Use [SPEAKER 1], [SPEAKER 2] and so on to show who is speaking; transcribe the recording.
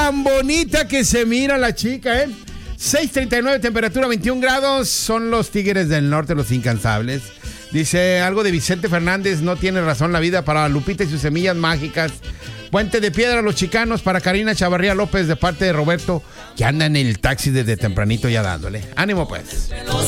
[SPEAKER 1] tan bonita que se mira la chica, 6:39, temperatura 21 grados. Son los Tigres del Norte, los incansables. Dice algo de Vicente Fernández, no tiene razón la vida, para Lupita y sus semillas mágicas. Puente de Piedra, Los Chicanos, para Karina Chavarría López, de parte de Roberto, que anda en el taxi desde tempranito ya dándole. Ánimo pues.